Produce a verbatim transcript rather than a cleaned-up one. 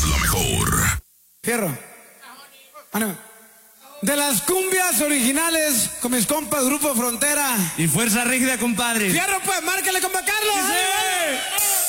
es la mejor. Fierro. Ánimo. De las cumbias originales con mis compas Grupo Frontera y Fuerza Rígida, compadre. Fierro, pues, márquele, compa Carlos. ¡Sí!